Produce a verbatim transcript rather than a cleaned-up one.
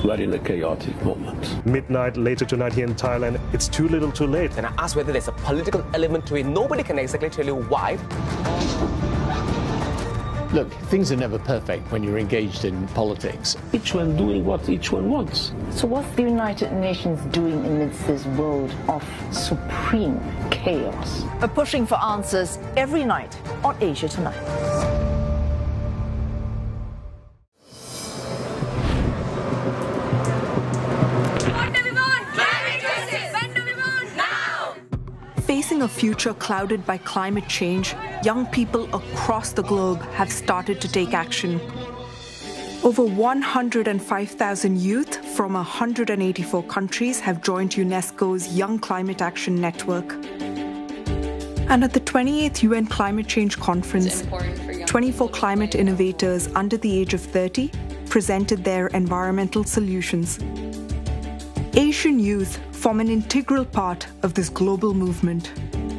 We're in a chaotic moment. Midnight later tonight here in Thailand, it's too little too late. And I asked whether there's a political element to it. Nobody can exactly tell you why. Look, things are never perfect when you're engaged in politics. Each one doing what each one wants. So what's the United Nations doing amidst this world of supreme chaos? We're pushing for answers every night on Asia Tonight. Facing a future clouded by climate change, young people across the globe have started to take action. Over one hundred five thousand youth from one hundred eighty-four countries have joined UNESCO's Young Climate Action Network. And at the twenty-eighth U N Climate Change Conference, twenty-four climate innovators under the age of thirty presented their environmental solutions. Asian youth form an integral part of this global movement.